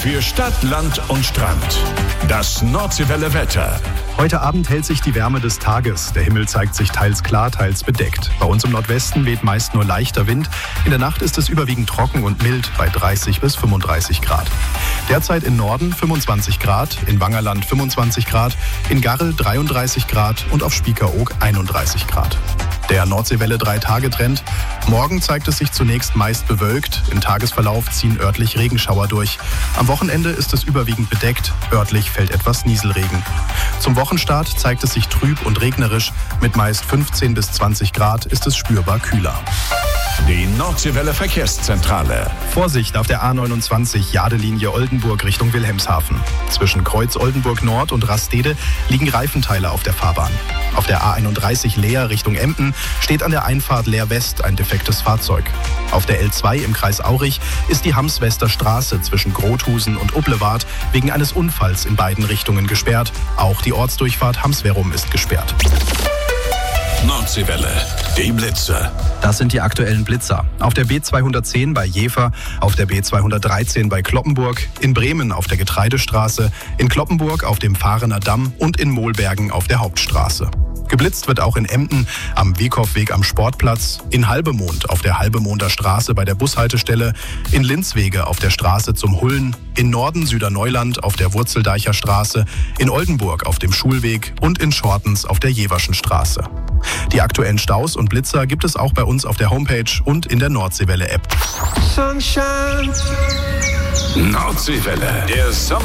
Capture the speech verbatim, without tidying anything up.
Für Stadt, Land und Strand. Das Nordseewelle Wetter. Heute Abend hält sich die Wärme des Tages. Der Himmel zeigt sich teils klar, teils bedeckt. Bei uns im Nordwesten weht meist nur leichter Wind. In der Nacht ist es überwiegend trocken und mild bei dreißig bis fünfunddreißig Grad. Derzeit im Norden fünfundzwanzig Grad, in Wangerland fünfundzwanzig Grad, in Garrel dreiunddreißig Grad und auf Spiekeroog einunddreißig Grad. Der Nordseewelle drei-Tage-Trend. Morgen zeigt es sich zunächst meist bewölkt. Im Tagesverlauf ziehen örtlich Regenschauer durch. Am Wochenende ist es überwiegend bedeckt. Örtlich fällt etwas Nieselregen. Zum Wochenstart zeigt es sich trüb und regnerisch. Mit meist fünfzehn bis zwanzig Grad ist es spürbar kühler. Die Nordseewelle Verkehrszentrale. Vorsicht auf der A neunundzwanzig Jadelinie Oldenburg Richtung Wilhelmshaven. Zwischen Kreuz Oldenburg Nord und Rastede liegen Reifenteile auf der Fahrbahn. Auf der A einunddreißig Leer Richtung Emden steht an der Einfahrt Leer West ein defektes Fahrzeug. Auf der L zwei im Kreis Aurich ist die Hamswester Straße zwischen Grothusen und Ublewart wegen eines Unfalls in beiden Richtungen gesperrt. Auch die Ortsdurchfahrt Hamswerum ist gesperrt. Nordseewelle, die Blitze. Das sind die aktuellen Blitzer. Auf der B zweihundertzehn bei Jever, auf der B zweihundertreizehn bei Kloppenburg, in Bremen auf der Getreidestraße, in Kloppenburg auf dem Fahrener Damm und in Mohlbergen auf der Hauptstraße. Geblitzt wird auch in Emden am Wiekow-Weg am Sportplatz, in Halbemond auf der Halbemonder Straße bei der Bushaltestelle, in Linzwege auf der Straße zum Hullen, in Norden Süderneuland auf der Wurzeldeicher Straße, in Oldenburg auf dem Schulweg und in Schortens auf der Jeverschen Straße. Die aktuellen Staus und Blitzer gibt es auch bei uns auf der Homepage und in der Nordseewelle-App. Nordseewelle, der Sommer.